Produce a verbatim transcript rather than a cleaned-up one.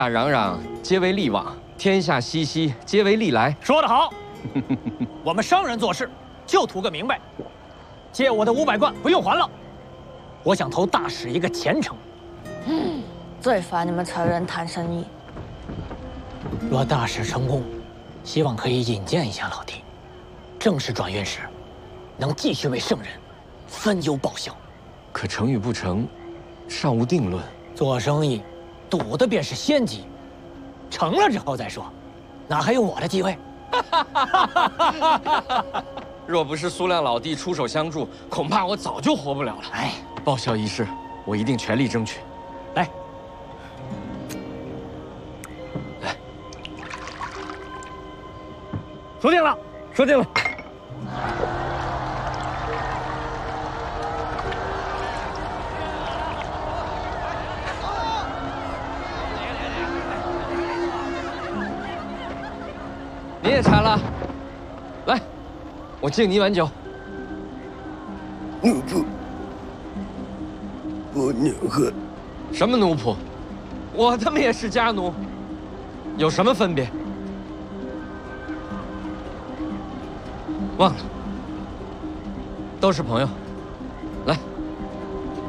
大攘攘，皆为利往；天下熙熙，皆为利来。 说得好，我们商人做事就图个明白。借我的五百贯不用还了，我想投大使一个前程。 嗯，最烦你们仇人谈生意。 若大使成功，希望可以引荐一下老弟，正式转运时，能继续为圣人分忧报效。 可成与不成，尚无定论。 做生意，赌的便是先机，成了之后再说，哪还有我的机会？ 若不是苏亮老弟出手相助，恐怕我早就活不了了。 哎， 报效一事，我一定全力争取。 来， 来， 说定了，说定了。 你也馋了，来，我敬你一碗酒。 奴仆，我宁喝。 什么奴仆？我他妈也是家奴，有什么分别？忘了，都是朋友。